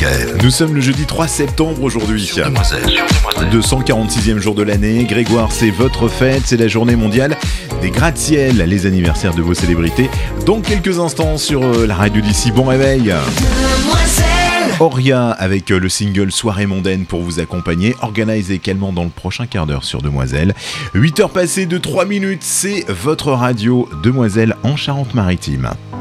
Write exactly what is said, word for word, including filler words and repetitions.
Dunkerque. Nous sommes le jeudi trois septembre aujourd'hui. Sur Demoiselle. deux cent quarante-sixième jour de l'année. Grégoire, c'est votre fête, c'est la journée mondiale des gratte-ciel, les anniversaires de vos célébrités. Dans quelques instants sur la radio d'ici, bon réveil. Auria avec le single Soirée mondaine pour vous accompagner. Organise également dans le prochain quart d'heure sur Demoiselle. huit heures passées de trois minutes, c'est votre radio Demoiselle en Charente-Maritime.